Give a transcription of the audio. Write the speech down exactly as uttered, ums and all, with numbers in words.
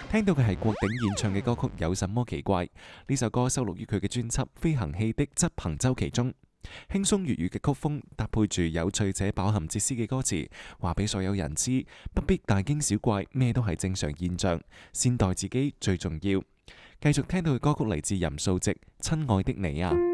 聽到嘅係郭頂演唱嘅歌曲，有什麼奇怪？呢首歌收錄於佢嘅專輯《飛行器的執行週期》中，輕鬆粵語嘅曲風搭配住有趣且飽含哲思嘅歌詞，話俾所有人知，不必大驚小怪，咩都係正常現象，善待自己最重要。繼續聽到嘅歌曲嚟自任素汐《親愛的你》啊。